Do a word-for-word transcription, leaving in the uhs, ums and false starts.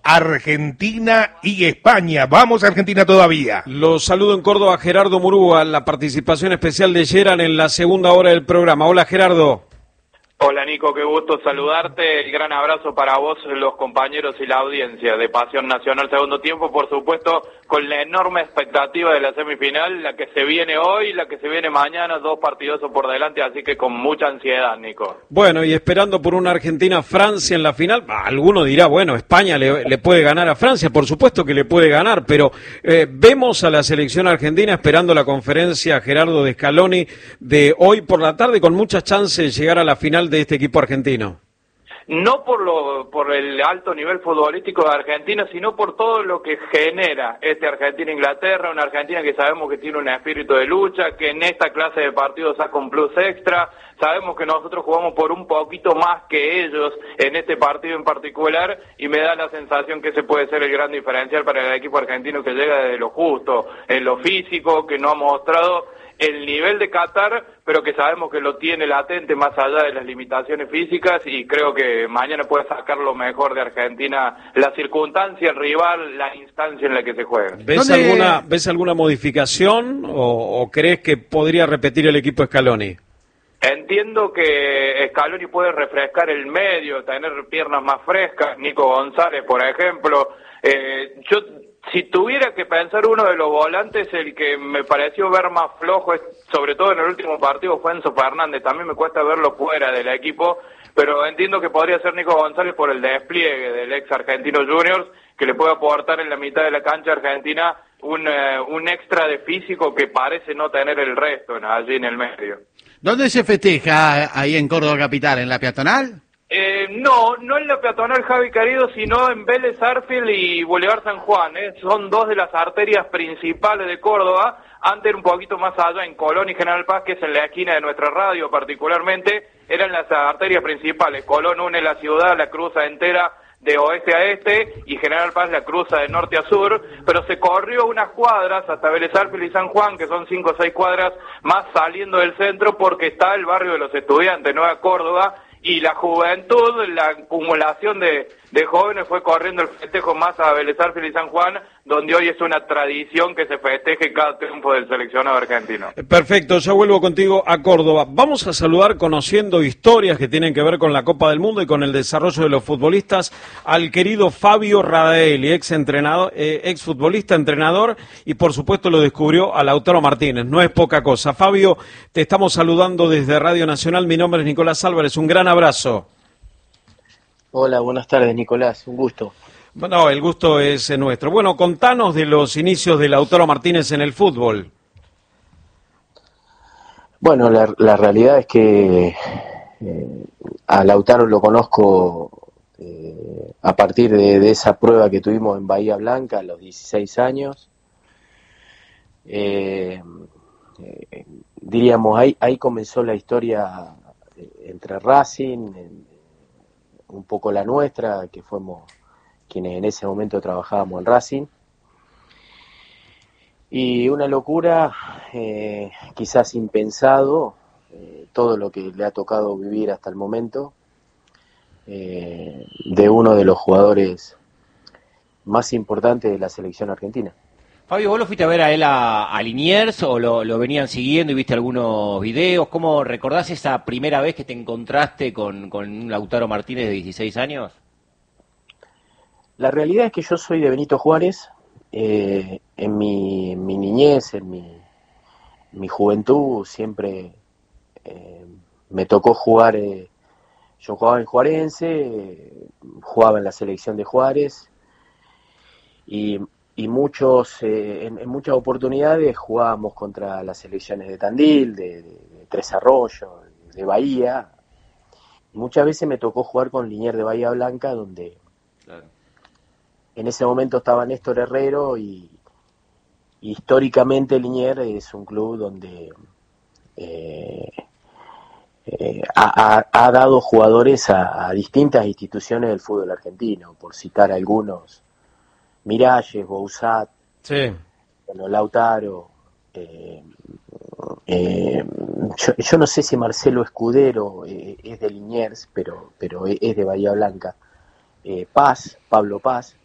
Argentina y España. Vamos a Argentina todavía. Los saludo en Córdoba, Gerardo Murúa, la participación especial de Geran en la segunda hora del programa. Hola, Gerardo. Hola Nico, qué gusto saludarte, el gran abrazo para vos, los compañeros y la audiencia de Pasión Nacional Segundo Tiempo, por supuesto con la enorme expectativa de la semifinal, la que se viene hoy, la que se viene mañana, dos partidazos por delante, así que con mucha ansiedad, Nico. Bueno, y esperando por una Argentina-Francia en la final, alguno dirá, bueno, España le, le puede ganar a Francia, por supuesto que le puede ganar, pero eh, vemos a la selección argentina esperando la conferencia, Gerardo, de Scaloni de hoy por la tarde, con muchas chances de llegar a la final de este equipo argentino. No por lo por el alto nivel futbolístico de Argentina, sino por todo lo que genera este Argentina-Inglaterra, una Argentina que sabemos que tiene un espíritu de lucha, que en esta clase de partidos saca un plus extra, sabemos que nosotros jugamos por un poquito más que ellos en este partido en particular, y me da la sensación que ese puede ser el gran diferencial para el equipo argentino, que llega desde lo justo, en lo físico, que no ha mostrado el nivel de Qatar, pero que sabemos que lo tiene latente más allá de las limitaciones físicas, y creo que mañana puede sacar lo mejor de Argentina, la circunstancia, el rival, la instancia en la que se juega. ¿Ves alguna, ¿ves alguna modificación o, o crees que podría repetir el equipo Scaloni? Entiendo que Scaloni puede refrescar el medio, tener piernas más frescas, Nico González, por ejemplo. Eh, yo Si tuviera que pensar uno de los volantes, el que me pareció ver más flojo, sobre todo en el último partido, fue Enzo Fernández. También me cuesta verlo fuera del equipo, pero entiendo que podría ser Nico González por el despliegue del ex Argentino Juniors, que le puede aportar en la mitad de la cancha argentina un, uh, un extra de físico que parece no tener el resto ¿no? allí en el medio. ¿Dónde se festeja ahí en Córdoba Capital? ¿En la peatonal? Eh, no, no en la peatonal Javi querido, sino en Vélez Arfield y Boulevard San Juan, ¿eh? Son dos de las arterias principales de Córdoba. Antes era un poquito más allá, en Colón y General Paz, que es en la esquina de nuestra radio particularmente, eran las arterias principales. Colón une la ciudad, la cruza entera de oeste a este, y General Paz la cruza de norte a sur, pero se corrió unas cuadras hasta Vélez Arfield y San Juan, que son cinco o seis cuadras más saliendo del centro, porque está el barrio de los estudiantes, Nueva Córdoba, y la juventud, la acumulación de, de jóvenes fue corriendo el festejo más a Vélez Arfield y San Juan, donde hoy es una tradición que se festeje cada triunfo del seleccionado argentino. Perfecto, ya vuelvo contigo a Córdoba. Vamos a saludar, conociendo historias que tienen que ver con la Copa del Mundo y con el desarrollo de los futbolistas, al querido Fabio Radaelli, ex entrenador, eh, ex futbolista, entrenador, y por supuesto lo descubrió a Lautaro Martínez. No es poca cosa. Fabio, te estamos saludando desde Radio Nacional. Mi nombre es Nicolás Álvarez. Un gran abrazo. Hola, buenas tardes, Nicolás. Un gusto. Bueno, el gusto es nuestro. Bueno, contanos de los inicios de Lautaro Martínez en el fútbol. Bueno, la, la realidad es que eh, a Lautaro lo conozco eh, a partir de, de esa prueba que tuvimos en Bahía Blanca a los dieciséis años. Eh, eh, diríamos, ahí, ahí comenzó la historia entre Racing, en, un poco la nuestra, que fuimos quienes en ese momento trabajábamos en Racing, y una locura, eh, quizás impensado, eh, todo lo que le ha tocado vivir hasta el momento, eh, de uno de los jugadores más importantes de la selección argentina. Fabio, ¿vos lo fuiste a ver a él a, a Liniers o lo, lo venían siguiendo y viste algunos videos? ¿Cómo recordás esa primera vez que te encontraste con, con un Lautaro Martínez de dieciséis años? La realidad es que yo soy de Benito Juárez. Eh, en mi, mi niñez, en mi, mi juventud, siempre eh, me tocó jugar. Eh, yo jugaba en Juarense, eh, jugaba en la selección de Juárez, y y muchos eh, en, en muchas oportunidades jugábamos contra las selecciones de Tandil, de, de, de Tres Arroyos, de Bahía. Muchas veces me tocó jugar con Liniers de Bahía Blanca, donde claro, en ese momento estaba Néstor Herrero, y, y históricamente Liniers es un club donde eh, eh, ha, ha, ha dado jugadores a, a distintas instituciones del fútbol argentino, por citar algunos: Miralles, Bouzat, sí, bueno, Lautaro, eh, eh, yo, yo no sé si Marcelo Escudero eh, es de Liniers, pero pero es de Bahía Blanca, eh, Paz, Pablo Paz,